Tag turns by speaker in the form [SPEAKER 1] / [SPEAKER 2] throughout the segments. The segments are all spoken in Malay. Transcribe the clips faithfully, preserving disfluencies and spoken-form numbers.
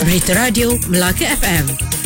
[SPEAKER 1] Berita Radio Melaka F M.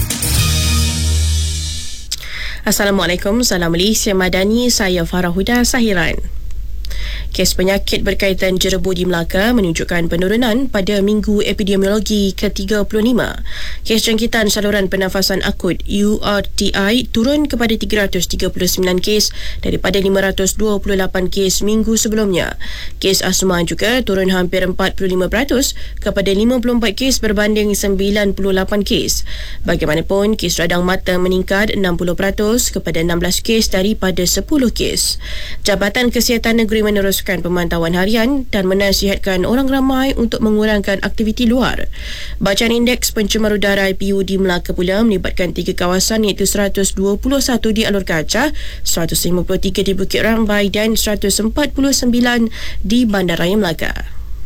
[SPEAKER 1] Assalamualaikum, salam Malaysia Madani, saya Farah Huda Sahiran. Kes penyakit berkaitan jerebu di Melaka menunjukkan penurunan pada minggu epidemiologi ke tiga puluh lima. Kes jangkitan saluran pernafasan akut U R T I turun kepada tiga ratus tiga puluh sembilan kes daripada lima ratus dua puluh lapan kes minggu sebelumnya. Kes asma juga turun hampir empat puluh lima peratus kepada lima puluh empat kes berbanding sembilan puluh lapan kes. Bagaimanapun, kes radang mata meningkat enam puluh peratus kepada enam belas kes daripada sepuluh kes. Jabatan Kesihatan Negeri meneruskan pemantauan harian dan menasihatkan orang ramai untuk mengurangkan aktiviti luar. Bacaan indeks pencemar udara I P U di Melaka pula melibatkan tiga kawasan iaitu seratus dua puluh satu di Alor Gajah, seratus lima puluh tiga di Bukit Rambai dan seratus empat puluh sembilan di Bandaraya Melaka.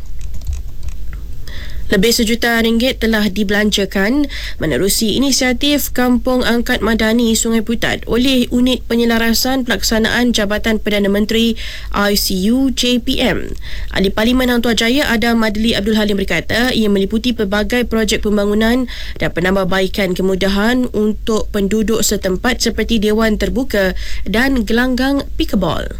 [SPEAKER 1] Lebih sejuta ringgit telah dibelanjakan menerusi inisiatif Kampung Angkat Madani Sungai Putat oleh Unit Penyelarasan Pelaksanaan Jabatan Perdana Menteri I C U J P M. Ahli Parlimen Hang Tuah Adam Madli Abdul Halim berkata ia meliputi pelbagai projek pembangunan dan penambahbaikan kemudahan untuk penduduk setempat seperti Dewan Terbuka dan gelanggang pikeball.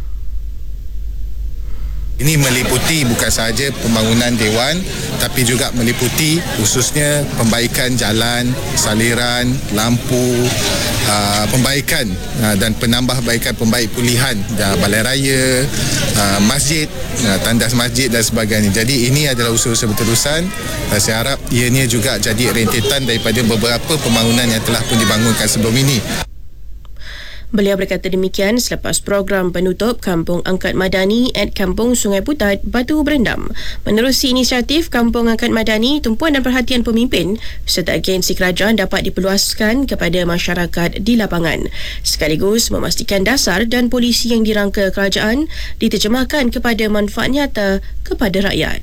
[SPEAKER 2] Ini meliputi bukan sahaja pembangunan dewan tapi juga meliputi khususnya pembaikan jalan, saliran, lampu, uh, pembaikan uh, dan penambahbaikan pembaik pulihan uh, balai raya, uh, masjid, uh, tandas masjid dan sebagainya. Jadi ini adalah usaha-usaha berterusan dan saya harap ianya juga jadi rentetan daripada beberapa pembangunan yang telah pun dibangunkan sebelum ini.
[SPEAKER 1] Beliau berkata demikian selepas program penutup Kampung Angkat Madani at Kampung Sungai Putat, Batu Berendam. Menerusi inisiatif Kampung Angkat Madani, tumpuan dan perhatian pemimpin serta agensi kerajaan dapat diperluaskan kepada masyarakat di lapangan, sekaligus memastikan dasar dan polisi yang dirangka kerajaan diterjemahkan kepada manfaat nyata kepada rakyat.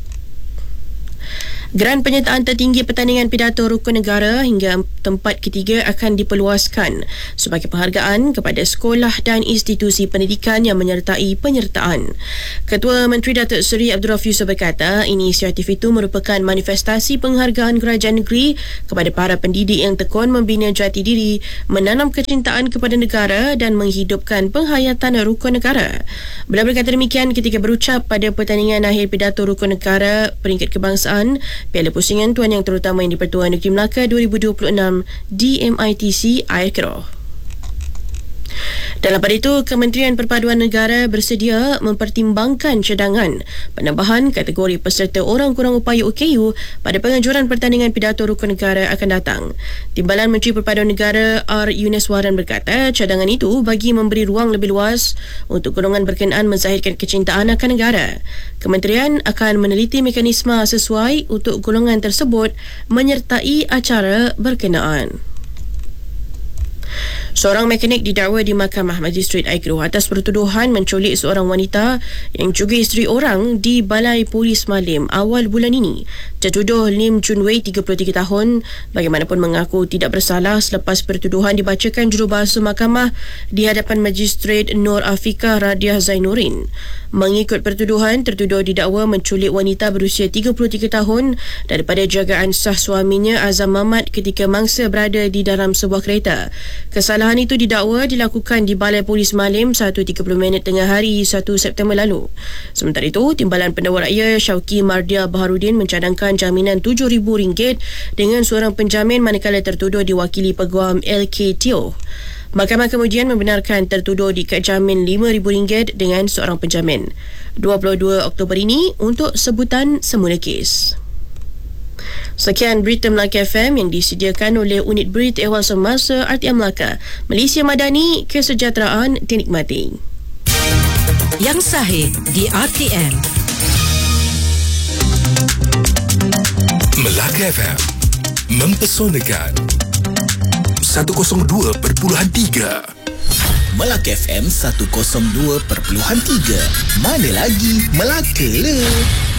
[SPEAKER 1] Geran penyertaan tertinggi pertandingan pidato rukun negara hingga tempat ketiga akan diperluaskan sebagai penghargaan kepada sekolah dan institusi pendidikan yang menyertai penyertaan. Ketua Menteri Datuk Seri Abdul Rauf Yusof berkata inisiatif itu merupakan manifestasi penghargaan kerajaan negeri kepada para pendidik yang tekun membina jati diri, menanam kecintaan kepada negara dan menghidupkan penghayatan rukun negara. Beliau berkata demikian ketika berucap pada pertandingan akhir pidato rukun negara peringkat kebangsaan Piala Pusingan Tuan Yang Terutama yang di-Pertuan Negeri Melaka dua ribu dua puluh enam D M I T C Air Keroh. Dalam pada itu, Kementerian Perpaduan Negara bersedia mempertimbangkan cadangan penambahan kategori peserta orang kurang upaya U K U pada penganjuran pertandingan pidato rukun negara akan datang. Timbalan Menteri Perpaduan Negara R. Yuneswaran berkata cadangan itu bagi memberi ruang lebih luas untuk golongan berkenaan menzahirkan kecintaan akan negara. Kementerian akan meneliti mekanisme sesuai untuk golongan tersebut menyertai acara berkenaan. Seorang mekanik didakwa di Mahkamah Magistrate Air Keroh atas pertuduhan menculik seorang wanita yang juga isteri orang di Balai Polis Malim awal bulan ini. Tertuduh Lim Chun Wei, tiga puluh tiga tahun, bagaimanapun mengaku tidak bersalah selepas pertuduhan dibacakan jurubahasa mahkamah di hadapan Magistrate Nur Afiqah Radiah Zainurin. Mengikut pertuduhan, tertuduh didakwa menculik wanita berusia tiga puluh tiga tahun daripada jagaan sah suaminya Azam Mamat ketika mangsa berada di dalam sebuah kereta. Kesalahan itu didakwa dilakukan di Balai Polis Malim satu tiga puluh minit tengah hari satu September lalu. Sementara itu, Timbalan Pendakwa Rakyat Syauqi Mardia Baharudin mencadangkan jaminan tujuh ribu ringgit dengan seorang penjamin manakala tertuduh diwakili Peguam L K Teo. Mahkamah kemudian membenarkan tertuduh diikat jamin lima ribu ringgit dengan seorang penjamin. dua puluh dua Oktober ini untuk sebutan semula kes. Sekian berita Melaka F M yang disediakan oleh Unit Berita Ehwal Semasa R T M Melaka. Malaysia Madani, kesejahteraan dinikmati.
[SPEAKER 3] Yang sahih di R T M.
[SPEAKER 4] Melaka F M mempesonakan seratus dua perpuluhan tiga.
[SPEAKER 5] Melaka F M seratus dua perpuluhan tiga. Mana lagi Melaka le.